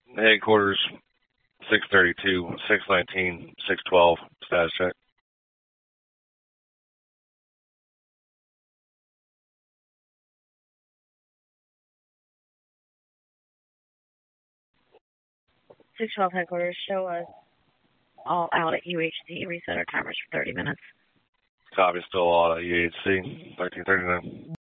Headquarters, 632, 619, 612, status check. Headquarters, show us all out at UHC. Reset our timers for 30 minutes. Copy, still all at UHC, 1339.